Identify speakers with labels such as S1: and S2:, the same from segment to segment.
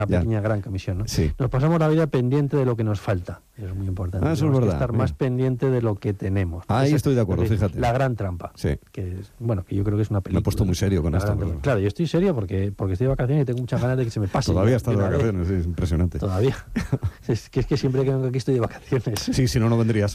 S1: pequeña gran comisión, ¿no?
S2: Sí.
S1: Nos pasamos la vida pendiente de lo que nos falta. Eso es muy importante.
S2: Eso es
S1: Tenemos que
S2: verdad.
S1: estar más pendiente de lo que tenemos.
S2: Ahí
S1: Esa
S2: estoy de acuerdo,
S1: es
S2: fíjate.
S1: La gran trampa.
S2: Sí.
S1: Que es, bueno, que yo creo que es una película.
S2: Me he puesto muy serio con
S1: La
S2: esto.
S1: gran trampa. Claro, yo estoy serio porque estoy de vacaciones y tengo muchas ganas de que se me pase.
S2: Todavía
S1: ya,
S2: estás de
S1: una vez.
S2: vacaciones, sí, es impresionante.
S1: Todavía. Es que siempre que vengo aquí estoy de vacaciones.
S2: Sí, si no, no vendrías.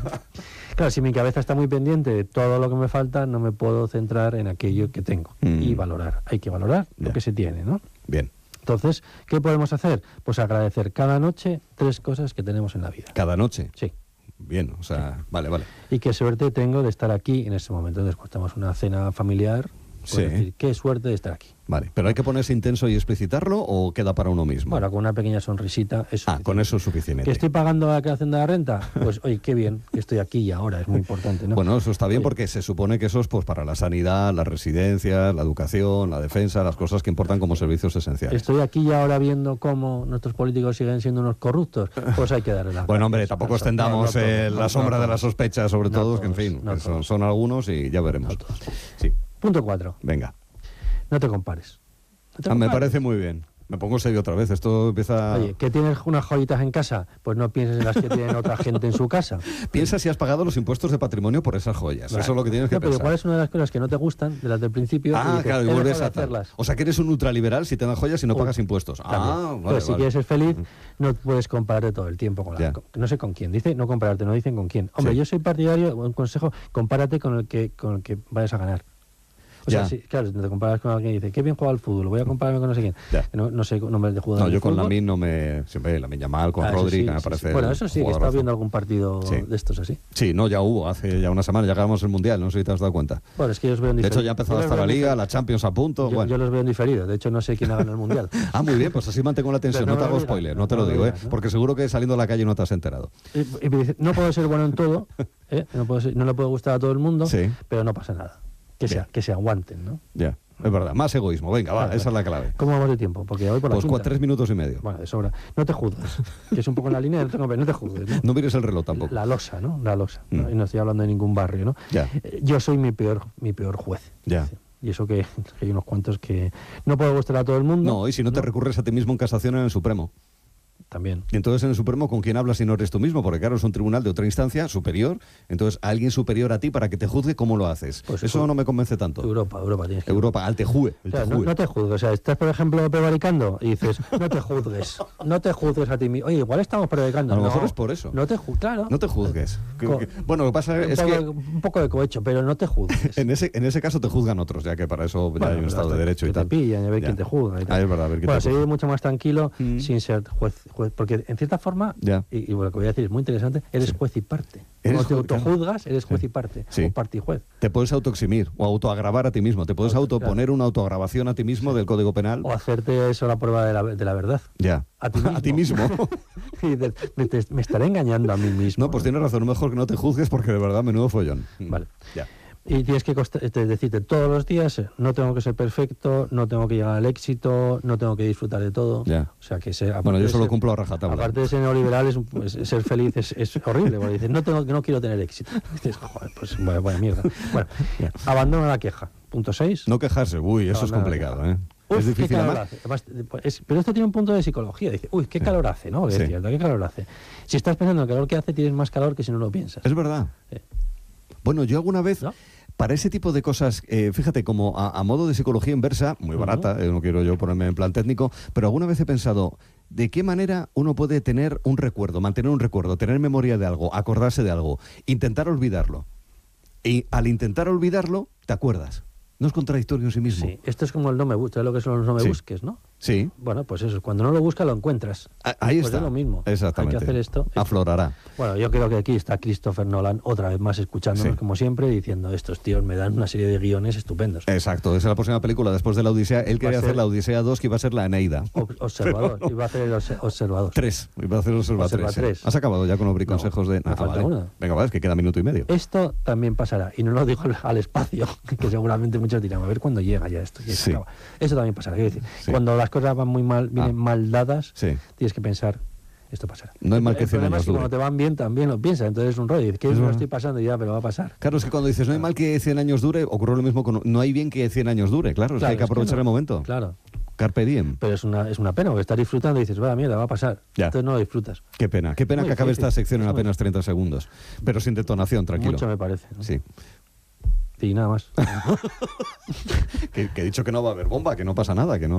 S1: Claro, si mi cabeza está muy pendiente de todo lo que me falta, no me puedo centrar en aquello que tengo y valorar. Hay que valorar lo que se tiene, ¿no?
S2: Bien.
S1: Entonces, ¿qué podemos hacer? Pues agradecer cada noche 3 cosas que tenemos en la vida.
S2: ¿Cada noche?
S1: Sí.
S2: Bien, o sea, vale.
S1: Y qué suerte tengo de estar aquí en ese momento. Entonces, cuando estamos en una cena familiar,
S2: Sí.
S1: puedo decir, qué suerte de estar aquí.
S2: Vale, pero ¿hay que ponerse intenso y explicitarlo o queda para uno mismo?
S1: Bueno, con una pequeña sonrisita es suficiente.
S2: con eso es suficiente.
S1: ¿Que estoy pagando la creación de la renta? Pues, oye, qué bien que estoy aquí y ahora, es muy importante, ¿no?
S2: Bueno, eso está bien
S1: Oye,
S2: porque se supone que eso es pues para la sanidad, las residencias, la educación, la defensa, las cosas que importan como servicios esenciales.
S1: estoy aquí y ahora viendo cómo nuestros políticos siguen siendo unos corruptos, pues hay que darle la
S2: Bueno, hombre,
S1: gracias.
S2: tampoco
S1: No,
S2: extendamos
S1: no todos,
S2: la sombra de la sospecha sobre
S1: No
S2: todos, que en
S1: todos,
S2: fin,
S1: no
S2: que
S1: todos.
S2: son algunos y ya veremos.
S1: No todos.
S2: Sí,
S1: Punto 4.
S2: venga.
S1: No te compares. No te
S2: Me
S1: compares.
S2: parece muy bien. Me pongo serio otra vez. Esto empieza...
S1: Oye, ¿que tienes unas joyitas en casa? Pues no pienses en las que tienen otra gente en su casa.
S2: Piensa si has pagado los impuestos de patrimonio por esas joyas.
S1: Vale.
S2: Eso es lo que tienes que
S1: No, pero
S2: pensar.
S1: igual es una de las cosas que no te gustan, de las del principio.
S2: Ah,
S1: dices,
S2: claro, y
S1: "He
S2: vuelves
S1: dejado
S2: a
S1: de
S2: tal.
S1: hacerlas".
S2: O sea, que eres un ultraliberal si te dan joyas y no pagas impuestos.
S1: También.
S2: Vale,
S1: Pero si quieres ser feliz, no puedes compararte todo el tiempo con
S2: Ya.
S1: no sé con quién. Dice no compararte, no dicen con quién. Hombre,
S2: Sí.
S1: yo soy partidario, un consejo, compárate con el que vayas a ganar. O sea,
S2: Ya.
S1: si, claro, si te comparas con alguien y dice, qué bien juega al fútbol, voy a compararme con no sé quién.
S2: Ya.
S1: No sé nombres de jugadores.
S2: No,
S1: de
S2: yo con
S1: fútbol.
S2: Lamine no me... Siempre Lamine Yamal, con
S1: Eso
S2: Rodri,
S1: sí,
S2: que me
S1: sí,
S2: parece...
S1: sí. Bueno, eso sí, que
S2: jugadorazo.
S1: estaba viendo algún partido
S2: Sí.
S1: de estos así.
S2: Sí, no, ya hubo, hace ya una semana, ya acabamos el Mundial, no sé si te has dado cuenta.
S1: Bueno, es que yo los veo en
S2: De
S1: diferido.
S2: hecho, ya ha empezado
S1: Yo los
S2: hasta la
S1: veo en
S2: Liga,
S1: diferido.
S2: la Champions a punto.
S1: Yo,
S2: bueno.
S1: yo los veo en diferido, de hecho no sé quién ha ganado el Mundial.
S2: Ah, muy bien, pues así mantengo la tensión,
S1: Pero
S2: no te
S1: no
S2: hago
S1: me lo digas,
S2: spoiler, no te lo
S1: me
S2: digo,
S1: digas, ¿no?
S2: porque seguro que saliendo a la calle no te has enterado.
S1: Y me dice, no puedo ser bueno en todo, no le puede gustar a todo el mundo,
S2: Sí.
S1: pero no pasa nada.
S2: Bien.
S1: Que se aguanten, ¿no?
S2: Ya, es verdad, más egoísmo, venga, va,
S1: Vale,
S2: esa es la clave.
S1: ¿Cómo vamos de tiempo? Porque hoy por la
S2: Pues
S1: quinta.
S2: 3 minutos y medio.
S1: Bueno, de sobra. No te juzgues, que es un poco en la línea, no te juzgues, ¿no?
S2: No mires el reloj tampoco.
S1: La losa, ¿no? La losa. ¿no?
S2: Mm.
S1: Y no estoy hablando de ningún barrio, ¿no?
S2: Ya.
S1: Yo soy mi peor juez.
S2: Ya.
S1: Sí. Y eso que hay unos cuantos que no puedo gustar a todo el mundo.
S2: No, y si no te recurres a ti mismo en casación en el Supremo.
S1: También.
S2: Y entonces en el Supremo, ¿con quién hablas si no eres tú mismo? Porque claro, es un tribunal de otra instancia, superior, entonces alguien superior a ti para que te juzgue cómo lo haces.
S1: Pues
S2: eso no me convence tanto.
S1: Europa tienes que...
S2: Europa, al tejue, el
S1: O sea,
S2: tejue.
S1: no te juzgues, o sea, estás por ejemplo prevaricando y dices, no te juzgues a ti mismo. Oye, igual estamos prevaricando.
S2: A lo
S1: No,
S2: mejor es por eso.
S1: No te juzgues, claro.
S2: No te juzgues.
S1: Co-
S2: Bueno, lo que pasa es que
S1: Un poco de cohecho, pero no te juzgues.
S2: en ese caso te juzgan otros, ya que para eso ya hay un
S1: Bueno,
S2: Estado de
S1: hasta
S2: Derecho y
S1: que
S2: tal.
S1: te pillan, a ver
S2: Ya.
S1: quién te juzga y tal.
S2: Ah, es verdad, a ver quién
S1: Bueno,
S2: te
S1: seguir
S2: juzga.
S1: mucho más tranquilo
S2: Mm.
S1: sin ser juez, porque en cierta forma,
S2: Ya.
S1: y lo que voy a decir es muy interesante, eres
S2: Sí.
S1: juez y parte.
S2: Eres
S1: Cuando te
S2: juez, claro.
S1: autojuzgas, eres juez
S2: Sí.
S1: y parte,
S2: Sí.
S1: o parte y juez.
S2: Te puedes autoeximir o autoagravar a ti mismo. Te puedes autoponer una autoagravación a ti mismo del Código Penal.
S1: O hacerte eso la prueba de la verdad.
S2: Ya.
S1: A ti mismo.
S2: A ti mismo.
S1: Y dices, me estaré engañando a mí mismo.
S2: No, pues tienes razón. Mejor que no te juzgues porque de verdad menudo follón.
S1: Vale.
S2: Ya.
S1: Y tienes que decirte todos los días, no tengo que ser perfecto, no tengo que llegar al éxito, no tengo que disfrutar de todo.
S2: Ya.
S1: O sea, que
S2: Bueno, yo solo cumplo a rajatabla.
S1: Aparte de ser neoliberal, ser feliz es horrible. Porque dices, no quiero tener éxito. Dices, joder, pues vaya mierda. Bueno, abandona la queja. Punto 6.
S2: No quejarse. Uy, eso es
S1: Abandona la
S2: complicado,
S1: queja.
S2: ¿eh?
S1: Uf,
S2: Es
S1: qué
S2: difícil.
S1: calor
S2: Además,
S1: hace. Además, pero esto tiene un punto de psicología. Dice, uy, qué calor hace, ¿no? Porque
S2: Sí.
S1: es cierto, qué calor hace. Si estás pensando en el calor que hace, tienes más calor que si no lo piensas.
S2: es verdad.
S1: Sí.
S2: Bueno, yo alguna vez...
S1: ¿No?
S2: Para ese tipo de cosas, fíjate, como a modo de psicología inversa, muy barata, no quiero yo ponerme en plan técnico, pero alguna vez he pensado, ¿de qué manera uno puede tener un recuerdo, mantener un recuerdo, tener memoria de algo, acordarse de algo, intentar olvidarlo? Y al intentar olvidarlo, te acuerdas. ¿No es contradictorio en sí mismo?
S1: Sí, esto es como el no me busques, lo que son los no me
S2: Sí.
S1: busques, ¿no?
S2: Sí.
S1: Bueno, pues eso, cuando no lo buscas lo encuentras.
S2: Ahí
S1: Pues
S2: está.
S1: es lo mismo.
S2: Exactamente.
S1: Hay que hacer esto.
S2: Aflorará.
S1: Bueno, yo creo que aquí está Christopher Nolan otra vez más escuchándonos,
S2: Sí.
S1: como siempre, diciendo, estos tíos me dan una serie de guiones estupendos.
S2: Exacto, esa es la próxima película después de la Odisea. Él quería
S1: ser-
S2: hacer la Odisea 2, que iba a ser la Eneida.
S1: Observador,
S2: Pero no.
S1: iba a hacer el observador.
S2: 3, iba a hacer Observa
S1: Observa
S2: 3.
S1: tres.
S2: ¿Has acabado ya con los consejos de...?
S1: me falta uno.
S2: Venga, vale, es que queda minuto y medio.
S1: Esto también pasará, y no lo digo al espacio, que seguramente muchos dirán, a ver cuándo llega ya esto. Y se
S2: Sí.
S1: acaba. Eso también pasará. Quiero decir,
S2: Sí.
S1: cuando las cosas van muy mal, vienen mal dadas,
S2: Sí.
S1: tienes que pensar, esto pasará.
S2: No hay mal que
S1: El
S2: 100
S1: problema
S2: años
S1: es que
S2: dure.
S1: cuando te van bien también lo piensas, entonces es un rollo. Dices, ¿qué
S2: Es
S1: me lo
S2: verdad.
S1: estoy pasando? Y ya, pero va a pasar.
S2: Claro, es que cuando dices no hay mal que 100 años dure, ocurre lo mismo con no hay bien que 100 años dure. Claro, es que hay que
S1: Claro,
S2: aprovechar
S1: no.
S2: el momento.
S1: Claro.
S2: carpe diem.
S1: Pero es una pena, porque estás disfrutando y dices, vaya mierda, va a pasar.
S2: Ya.
S1: Entonces no lo disfrutas.
S2: Qué pena que
S1: Muy
S2: acabe
S1: difícil.
S2: esta sección en apenas 30 segundos. Pero sin detonación, tranquilo.
S1: Mucho me parece, ¿no?
S2: Sí.
S1: Y nada más.
S2: Que he dicho que no va a haber bomba, que no pasa nada, que no.